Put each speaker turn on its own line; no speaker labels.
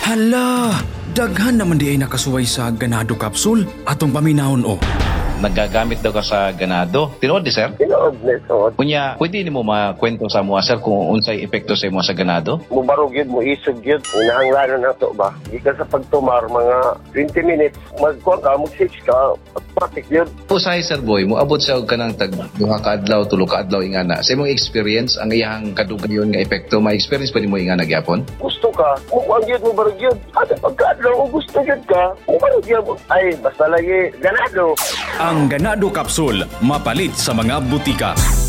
Hala, daghan naman di ay nakasuway sa ganado capsule atong paminahon o.
Nagagamit daw ka sa ganado. Tinuod di sir?
Tinuod na ito.
Kunya, pwede ni mo makwento sa mga sir kung unsay epekto sa imo sa ganado?
Mubarog yun, mo isog yun. Inahanglanan na ito ba? Di ka sa pagtumar, mga 20 minutes, magkuha ka, mag-6 ka, automatic yun.
Usahay sir boy, moabot sa og kanang tag duha ka adlaw, tulo ka adlaw ingana. Sa imong experience, ang iyang kadugayon nga epekto, may experience pa nimo ingana gyapon?
Gusto ka, mukuha yun, mubarog yun. At pagkaadlaw, kung gusto yun ka, mubarog yun. Ay, basta lagi, ganado.
Ang ganado capsule, mapalit sa mga butika.